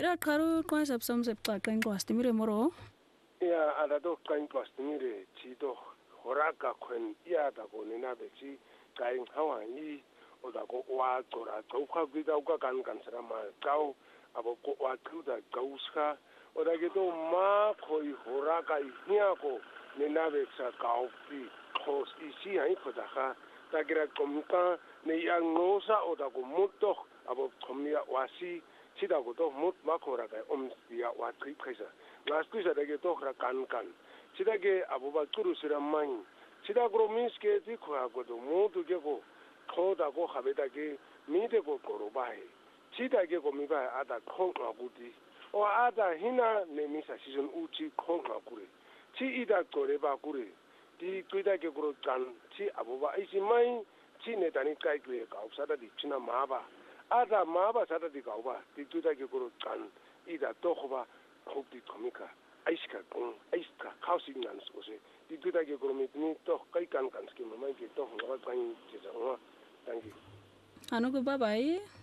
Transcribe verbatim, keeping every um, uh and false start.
Ira karu kwa sab sam sab ka kan kwa stimire moro. Ya ada do kan kwa stimire chi do horaka kwen ya da ko ni na be chi kai hawa yi o da ko wa to ra to kha gi da ka kan kan sara ma kau abo ko wa tu da gauska o da ge do ma khoi horaka hiya ko ni na be sa kau pi khos i si ai ko da kha ta gira komka ni yang nosa o da ko muto abo khomia wasi sida ko to mut ma khora ka om dia wa tri khaisa las kuisa de to khra kan kan sida ke abu ba turu sira man sida gro mis ke ti khwa ko to mu tu ke ko kho da ko khabe da ke mi de ko ko ro ba he sida ke ko mi ba ada khong ma bu ti o ada hina ne mi sa season u chi khong ma ku re chi ida ko re ba ku re ti kuida ke gro kan chi abu ba i si mai chi ne tani kai ku e ka sa da di china ma ba ada maba sada di gauba di tuda ke guru kan ida tokhba khop di thomika aiska kong aiska khausi ngan sose di tuda ke guru mitni to kai kan kan ski mamai ke to ngwa kan je jangwa thank you Anu ko bye bye.